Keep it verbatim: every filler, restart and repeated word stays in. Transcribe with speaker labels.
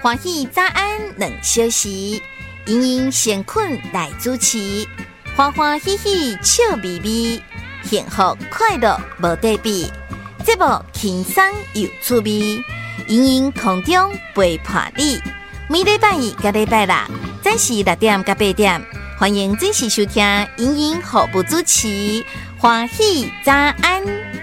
Speaker 1: 欢喜早安两小时，盈盈闲困来主持，欢欢喜喜笑眯眯，幸福快乐无对比。节目轻松有趣味，盈盈空中陪伴你。每礼拜二甲礼拜六，早时六点甲八点，欢迎准时收听盈盈服务主持，欢喜早安。